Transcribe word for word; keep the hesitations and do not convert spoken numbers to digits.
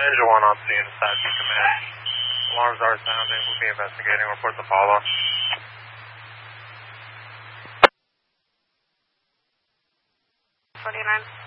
Angel one on scene, dispatch to command. Alarms are sounding. We'll be investigating. Report the follow. forty-nine.